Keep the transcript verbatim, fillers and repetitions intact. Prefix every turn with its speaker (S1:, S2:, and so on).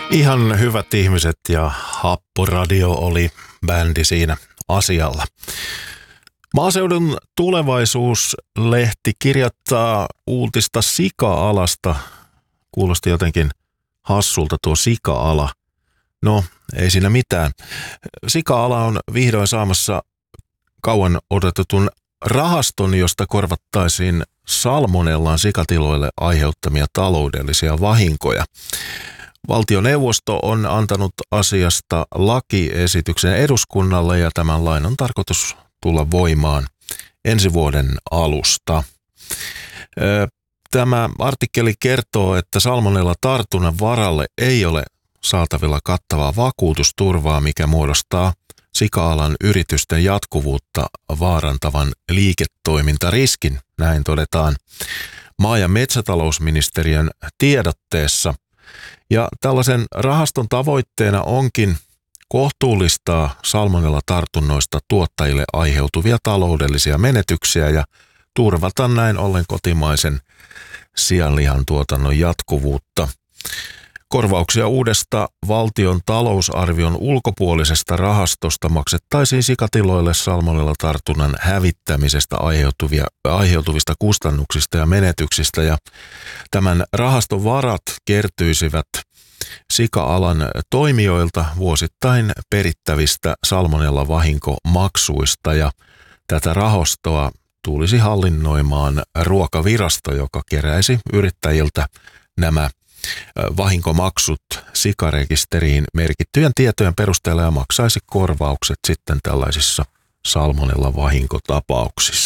S1: Ihan hyvät ihmiset ja Happoradio oli bändi siinä asialla. Maaseudun Tulevaisuus-lehti kirjoittaa uutista sika-alasta. Kuulosti jotenkin hassulta tuo sika-ala. No, ei siinä mitään. Sika-ala on vihdoin saamassa kauan odotetun rahaston, josta korvattaisiin salmonellan sikatiloille aiheuttamia taloudellisia vahinkoja. Valtioneuvosto on antanut asiasta lakiesityksen eduskunnalle ja tämän lain on tarkoitus tulla voimaan ensi vuoden alusta. Tämä artikkeli kertoo, että salmonella-tartunnan varalle ei ole saatavilla kattavaa vakuutusturvaa, mikä muodostaa sika-alan yritysten jatkuvuutta vaarantavan liiketoimintariskin, näin todetaan maa- ja metsätalousministeriön tiedotteessa. Ja tällaisen rahaston tavoitteena onkin kohtuullistaa salmonella-tartunnoista tuottajille aiheutuvia taloudellisia menetyksiä ja turvata näin ollen kotimaisen sianlihan tuotannon jatkuvuutta. Korvauksia uudesta valtion talousarvion ulkopuolisesta rahastosta maksettaisiin sikatiloille salmonella-tartunnan hävittämisestä aiheutuvia, aiheutuvista kustannuksista ja menetyksistä. Ja tämän rahaston varat kertyisivät sika-alan toimijoilta vuosittain perittävistä salmonella-vahinkomaksuista. Ja tätä rahastoa tulisi hallinnoimaan Ruokavirasto, joka keräisi yrittäjiltä nämä vahinkomaksut sikarekisteriin merkittyjen tietojen perusteella ja maksaisi korvaukset sitten tällaisissa salmonella-vahinkotapauksissa.